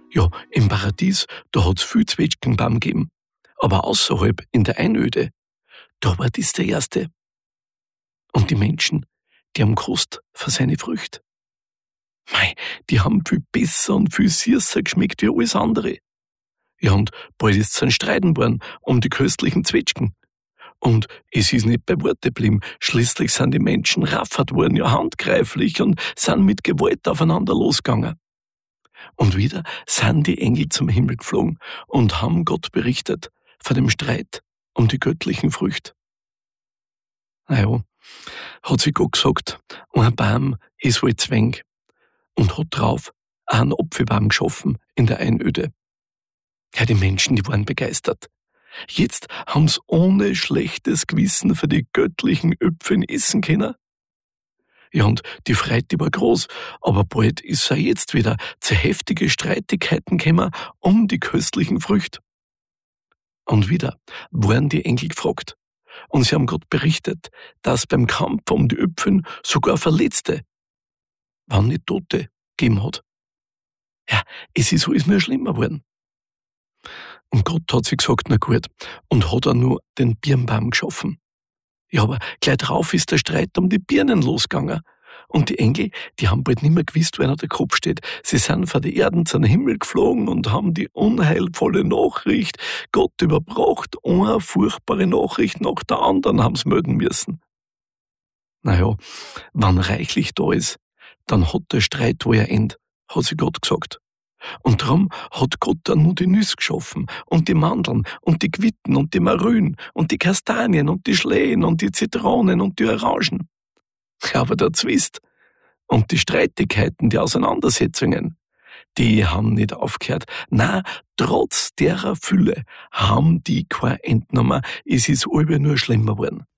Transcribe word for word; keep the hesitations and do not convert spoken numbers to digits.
Ja, im Paradies, da hat's viel Zwetschgenbaum gegeben. Aber außerhalb, in der Einöde, da war das der erste. Und die Menschen, die haben gekostet für seine Früchte. Mei, die haben viel besser und viel süßer geschmeckt wie alles andere. Ja, und bald ist es ein Streiten worden um die köstlichen Zwetschgen. Und es ist nicht bei Worte geblieben. Schließlich sind die Menschen raffert worden, ja handgreiflich, und sind mit Gewalt aufeinander losgegangen. Und wieder sind die Engel zum Himmel geflogen und haben Gott berichtet von dem Streit um die göttlichen Früchte. Naja, hat sich Gott gesagt, ein Baum ist wohl zu wenig, und hat drauf einen Apfelbaum geschaffen in der Einöde. Ja, die Menschen, die waren begeistert. Jetzt haben's ohne schlechtes Gewissen für die göttlichen Äpfel essen können. Ja, und die Freude, die war groß, aber bald ist auch jetzt wieder zu heftige Streitigkeiten gekommen um die köstlichen Früchte. Und wieder waren die Engel gefragt. Und sie haben Gott berichtet, dass beim Kampf um die Äpfel sogar Verletzte, wenn nicht Tote, gegeben hat. Ja, es ist alles nur schlimmer geworden. Und Gott hat sich gesagt, na gut, und hat auch nur den Birnbaum geschaffen. Ja, aber gleich drauf ist der Streit um die Birnen losgegangen. Und die Engel, die haben bald nicht mehr gewusst, wer an der Kopf steht. Sie sind von der Erden zum Himmel geflogen und haben die unheilvolle Nachricht Gott überbracht. Eine furchtbare Nachricht nach der anderen haben sie melden müssen. Naja, wenn reichlich da ist, dann hat der Streit wohl ein Ende, hat sich Gott gesagt. Und darum hat Gott dann nur die Nüsse geschaffen und die Mandeln und die Quitten und die Marünen und die Kastanien und die Schlehen und die Zitronen und die Orangen. Aber der Zwist und die Streitigkeiten, die Auseinandersetzungen, die haben nicht aufgehört. Na, trotz derer Fülle haben die kein Ende genommen. Es ist alle nur schlimmer geworden.